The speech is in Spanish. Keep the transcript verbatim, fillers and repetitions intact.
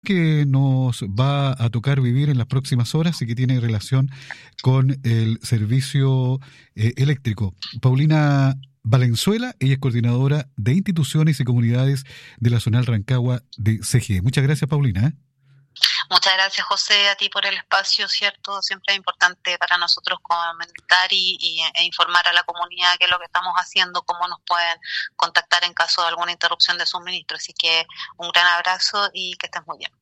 que nos va a tocar vivir en las próximas horas y que tiene relación con el servicio eh, eléctrico. Paulina Valenzuela, ella es coordinadora de instituciones y comunidades de la Zonal Rancagua de C G E. Muchas gracias, Paulina. ¿eh? Muchas gracias, José, a ti por el espacio, ¿cierto? Siempre es importante para nosotros comentar y, y, e informar a la comunidad qué es lo que estamos haciendo, cómo nos pueden contactar en caso de alguna interrupción de suministro. Así que un gran abrazo y que estés muy bien.